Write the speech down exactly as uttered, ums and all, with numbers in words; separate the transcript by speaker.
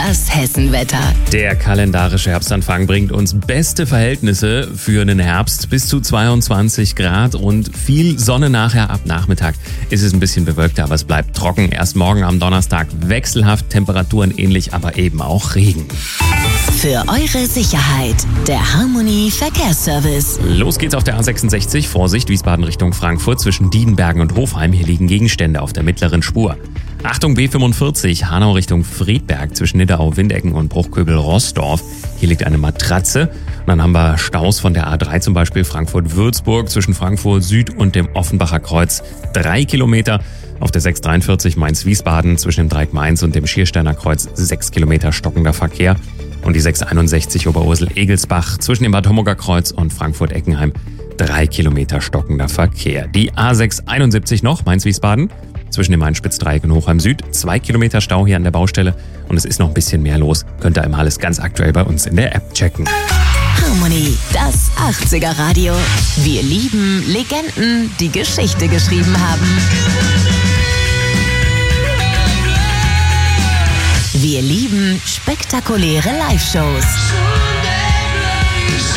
Speaker 1: Das Hessenwetter.
Speaker 2: Der kalendarische Herbstanfang bringt uns beste Verhältnisse für einen Herbst. Bis zu zweiundzwanzig Grad und viel Sonne nachher. Ab Nachmittag ist es ein bisschen bewölkter, aber es bleibt trocken. Erst morgen am Donnerstag wechselhaft, Temperaturen ähnlich, aber eben auch Regen.
Speaker 1: Für eure Sicherheit, der Harmony Verkehrsservice.
Speaker 2: Los geht's auf der A sechsundsechzig. Vorsicht, Wiesbaden Richtung Frankfurt zwischen Diedenbergen und Hofheim. Hier liegen Gegenstände auf der mittleren Spur. Achtung, B fünfundvierzig, Hanau Richtung Friedberg zwischen Nidderau, Windecken und Bruchköbel-Rossdorf. Hier liegt eine Matratze. Und dann haben wir Staus von der A drei zum Beispiel Frankfurt-Würzburg zwischen Frankfurt Süd und dem Offenbacher Kreuz. Drei Kilometer. Auf der sechs dreiundvierzig Mainz-Wiesbaden zwischen dem Dreieck Mainz und dem Schiersteiner Kreuz sechs Kilometer stockender Verkehr. Und die sechs einundsechzig Oberursel-Egelsbach zwischen dem Bad Homburger Kreuz und Frankfurt-Eckenheim. Drei Kilometer stockender Verkehr. Die A sechs einundsiebzig noch, Mainz-Wiesbaden. Zwischen dem Main-Spitz-Dreieck und Hochheim Süd. Zwei Kilometer Stau hier an der Baustelle. Und es ist noch ein bisschen mehr los. Könnt ihr einmal alles ganz aktuell bei uns in der App checken.
Speaker 1: Harmony, das achtziger Radio. Wir lieben Legenden, die Geschichte geschrieben haben. Wir lieben spektakuläre Live-Shows.